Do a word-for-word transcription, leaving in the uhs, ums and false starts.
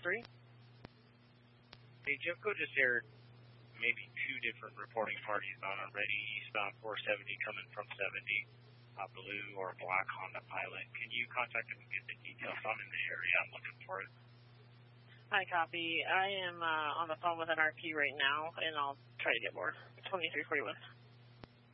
three. Hey, Jeffco just aired maybe two different reporting parties on a ready eastbound four seventy coming from seventy, a blue or black Honda Pilot. Can you contact them and get the details on in the area? I'm looking for it. I copy. I am uh, on the phone with an R P right now, and I'll try to get more. twenty-three forty-one.